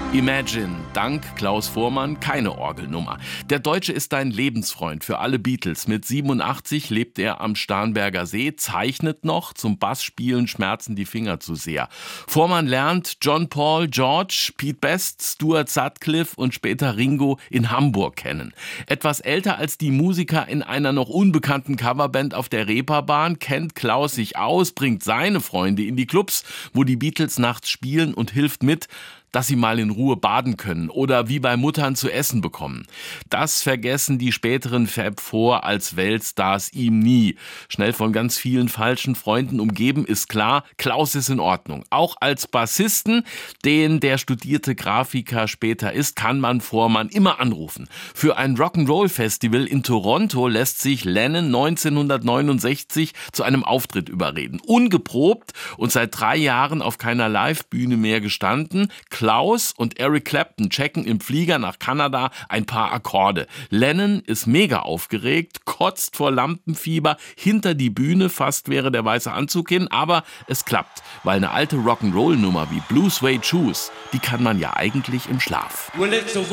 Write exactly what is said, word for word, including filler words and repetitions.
Imagine, dank Klaus Voormann keine Orgelnummer. Der Deutsche ist ein Lebensfreund für alle Beatles. Mit siebenundachtzig lebt er am Starnberger See, zeichnet noch, zum Bassspielen schmerzen die Finger zu sehr. Voormann lernt John Paul, George, Pete Best, Stuart Sutcliffe und später Ringo in Hamburg kennen. Etwas älter als die Musiker in einer noch unbekannten Coverband auf der Reeperbahn kennt Klaus sich aus, bringt seine Freunde in die Clubs, wo die Beatles nachts spielen und hilft mit, dass sie mal in Ruhe baden können oder wie bei Muttern zu essen bekommen. Das vergessen die späteren Fab Four als Weltstars ihm nie. Schnell von ganz vielen falschen Freunden umgeben, ist klar, Klaus ist in Ordnung. Auch als Bassisten, den der studierte Grafiker später ist, kann man Voormann immer anrufen. Für ein Rock'n'Roll-Festival in Toronto lässt sich Lennon neunzehnhundertneunundsechzig zu einem Auftritt überreden. Ungeprobt und seit drei Jahren auf keiner Live-Bühne mehr gestanden. Klaus und Eric Clapton checken im Flieger nach Kanada ein paar Akkorde. Lennon ist mega aufgeregt, kotzt vor Lampenfieber hinter die Bühne, fast wäre der weiße Anzug hin, aber es klappt, weil eine alte Rock'n'Roll-Nummer wie Blue Suede Shoes, die kann man ja eigentlich im Schlaf.